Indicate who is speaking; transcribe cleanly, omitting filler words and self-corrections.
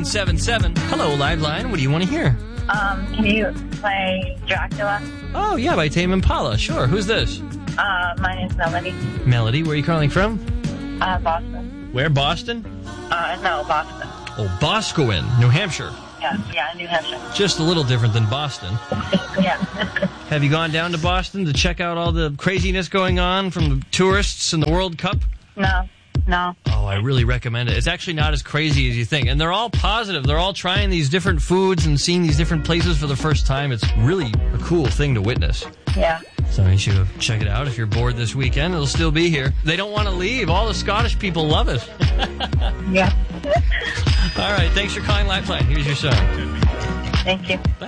Speaker 1: 877. Hello, Liveline. What do you want to hear?
Speaker 2: Can you play Dracula?
Speaker 1: Oh, yeah, by Tame Impala. Sure. Who's this?
Speaker 2: My name's Melody.
Speaker 1: Melody, where are you calling from?
Speaker 2: Boston.
Speaker 1: Where, Boston?
Speaker 2: No, Boston.
Speaker 1: Oh, Boscawen, New Hampshire.
Speaker 2: Yeah, New Hampshire.
Speaker 1: Just a little different than Boston.
Speaker 2: Yeah.
Speaker 1: Have you gone down to Boston to check out all the craziness going on from the tourists and the World Cup?
Speaker 2: No.
Speaker 1: Oh, I really recommend it. It's actually not as crazy as you think. And they're all positive. They're all trying these different foods and seeing these different places for the first time. It's really a cool thing to witness.
Speaker 2: Yeah.
Speaker 1: So you should check it out. If you're bored this weekend, it'll still be here. They don't want to leave. All the Scottish people love it.
Speaker 2: Yeah.
Speaker 1: All right. Thanks for calling Lifeline. Here's your song.
Speaker 2: Thank you.
Speaker 1: Bye.